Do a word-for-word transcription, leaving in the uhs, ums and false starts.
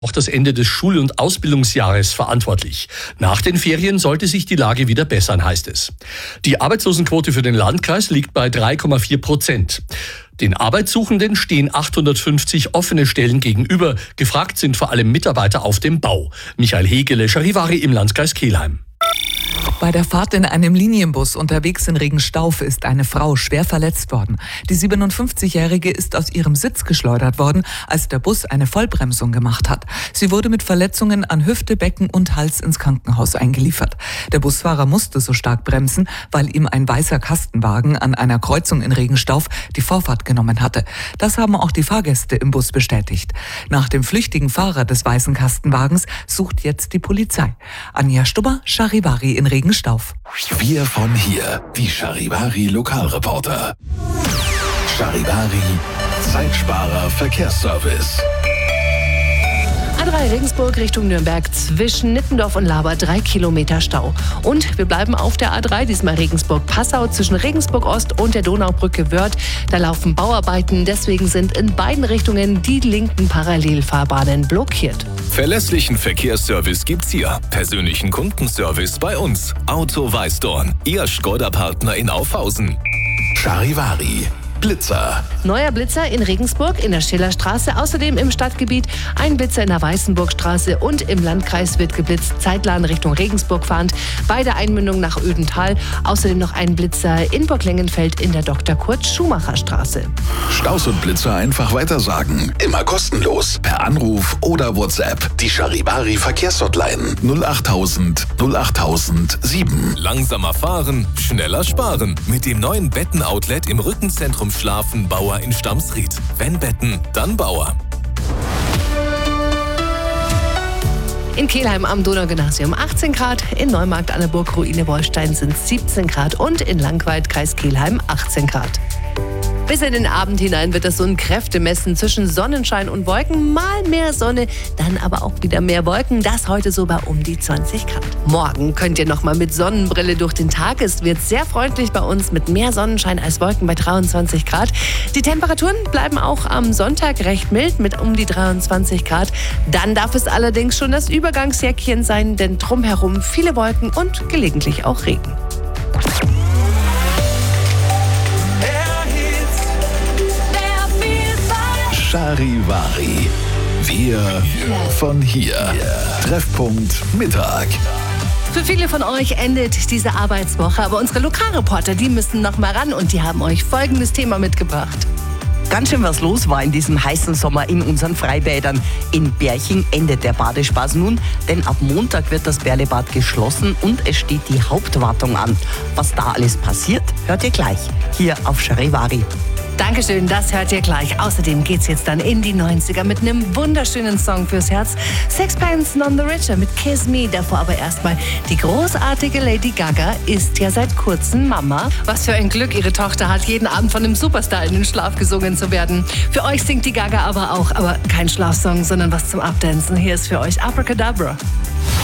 Auch das Ende des Schul- und Ausbildungsjahres verantwortlich. Nach den Ferien sollte sich die Lage wieder bessern, heißt es. Die Arbeitslosenquote für den Landkreis liegt bei drei Komma vier Prozent. Den Arbeitssuchenden stehen achthundertfünfzig offene Stellen gegenüber. Gefragt sind vor allem Mitarbeiter auf dem Bau. Michael Hegele, Charivari im Landkreis Kelheim. Bei der Fahrt in einem Linienbus unterwegs in Regenstauf ist eine Frau schwer verletzt worden. Die siebenundfünfzigjährige ist aus ihrem Sitz geschleudert worden, als der Bus eine Vollbremsung gemacht hat. Sie wurde mit Verletzungen an Hüfte, Becken und Hals ins Krankenhaus eingeliefert. Der Busfahrer musste so stark bremsen, weil ihm ein weißer Kastenwagen an einer Kreuzung in Regenstauf die Vorfahrt genommen hatte. Das haben auch die Fahrgäste im Bus bestätigt. Nach dem flüchtigen Fahrer des weißen Kastenwagens sucht jetzt die Polizei. Anja Stubber, Charivari in Regenstauf. Wir von hier, die Charivari Lokalreporter. Charivari, Zeitsparer Verkehrsservice. A drei Regensburg Richtung Nürnberg zwischen Nittendorf und Laber drei Kilometer Stau. Und wir bleiben auf der A drei, diesmal Regensburg-Passau zwischen Regensburg Ost und der Donaubrücke Wörth. Da laufen Bauarbeiten, deswegen sind in beiden Richtungen die linken Parallelfahrbahnen blockiert. Verlässlichen Verkehrsservice gibt's hier. Persönlichen Kundenservice bei uns. Auto Weißdorn, Ihr Skoda-Partner in Aufhausen. Charivari. Blitzer. Neuer Blitzer in Regensburg in der Schillerstraße, außerdem im Stadtgebiet ein Blitzer in der Weißenburgstraße und im Landkreis wird geblitzt, Zeitlan Richtung Regensburg fahrend, bei der Einmündung nach Ödental. Außerdem noch ein Blitzer in Burglengenfeld in der Doktor Kurt Schumacher Straße. Staus und Blitzer einfach weitersagen. Immer kostenlos. Per Anruf oder WhatsApp. Die Charivari Verkehrshotline null achttausend null achttausend sieben. Langsamer fahren, schneller sparen. Mit dem neuen Betten-Outlet im Rückenzentrum Schlafen Bauer in Stamsried. Wenn Betten, dann Bauer. In Kelheim am Donaugymnasium achtzehn Grad, in Neumarkt an der Burgruine Wolstein sind siebzehn Grad und in Langweid, Kreis Kelheim, achtzehn Grad. Bis in den Abend hinein wird das so ein Kräftemessen zwischen Sonnenschein und Wolken. Mal mehr Sonne, dann aber auch wieder mehr Wolken. Das heute so bei um die zwanzig Grad. Morgen könnt ihr noch mal mit Sonnenbrille durch den Tag. Es wird sehr freundlich bei uns mit mehr Sonnenschein als Wolken bei dreiundzwanzig Grad. Die Temperaturen bleiben auch am Sonntag recht mild mit um die dreiundzwanzig Grad. Dann darf es allerdings schon das Übergangsjäckchen sein, denn drumherum viele Wolken und gelegentlich auch Regen. Charivari. Wir von hier. Treffpunkt Mittag. Für viele von euch endet diese Arbeitswoche, aber unsere Lokalreporter, die müssen noch mal ran und die haben euch folgendes Thema mitgebracht. Ganz schön was los war in diesem heißen Sommer in unseren Freibädern. In Berching endet der Badespaß nun, denn ab Montag wird das Berlebad geschlossen und es steht die Hauptwartung an. Was da alles passiert, hört ihr gleich hier auf Charivari. Dankeschön, das hört ihr gleich. Außerdem geht's jetzt dann in die neunziger mit einem wunderschönen Song fürs Herz. Sixpence None the Richer mit Kiss Me. Davor aber erstmal die großartige Lady Gaga ist ja seit kurzem Mama. Was für ein Glück ihre Tochter hat, jeden Abend von einem Superstar in den Schlaf gesungen zu werden. Für euch singt die Gaga aber auch, aber kein Schlafsong, sondern was zum Abdancen. Hier ist für euch Abracadabra.